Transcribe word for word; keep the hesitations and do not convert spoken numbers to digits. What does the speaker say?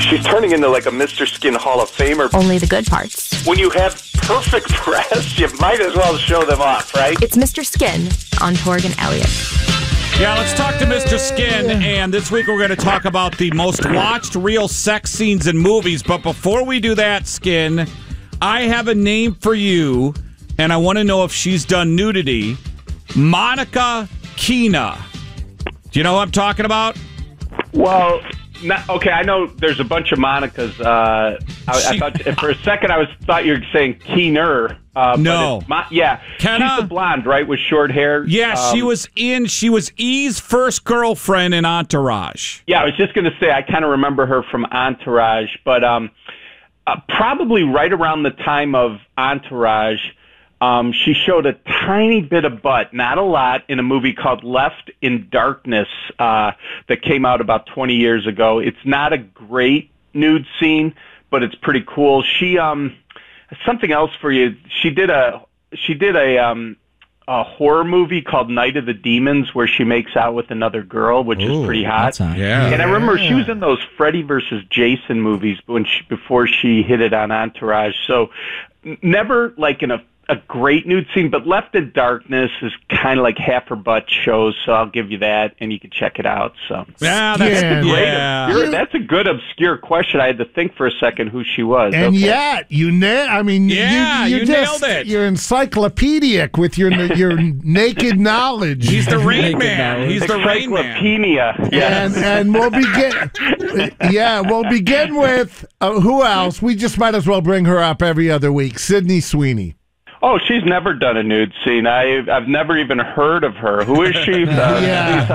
She's turning into like a Mister Skin Hall of Famer. Only the good parts. When you have perfect breasts, you might as well show them off, right? It's Mister Skin on Torg and Elliott. Yeah, let's talk to Mister Skin, and this week we're going to talk about the most watched real sex scenes in movies. But before we do that, Skin, I have a name for you, and I want to know if she's done nudity. Monica Keena. Do you know who I'm talking about? Well, not, okay, I know there's a bunch of Monicas. Uh, I, She- I thought for a second I was thought you were saying Keener. Uh, but No. it's Mo- yeah, Kenna? she's the blonde, right, with short hair. Yeah, she Um, was in. She was E's first girlfriend in Entourage. Yeah, I was just going to say I kind of remember her from Entourage, but um, uh, probably right around the time of Entourage, um, she showed a tiny bit of butt, not a lot, in a movie called Left in Darkness uh, that came out about twenty years ago. It's not a great nude scene, but it's pretty cool. She um, something else for you. She did a she did a um, a horror movie called Night of the Demons where she makes out with another girl, which Ooh, is pretty hot. that's hot. Yeah. And I remember she was in those Freddy versus Jason movies when she, before she hit it on Entourage. So n- never like in a a great nude scene, but Left in Darkness is kind of like half her butt shows, so I'll give you that, and you can check it out. So Yeah, that's Yeah. yeah. Great obscure- that's a good obscure question. I had to think for a second who she was. And Okay. yet, you na- I mean, Yeah, you, you just, nailed it. You're encyclopedic with your your naked knowledge. He's the Rain Naked Man. knowledge. He's the Rain Man. Encyclopedia. and Yes. and we'll begin. Yeah, we'll begin with uh, who else? We just might as well bring her up every other week. Sydney Sweeney. Oh, she's never done a nude scene. I I've never even heard of her. Who is she? Uh, Yeah. Please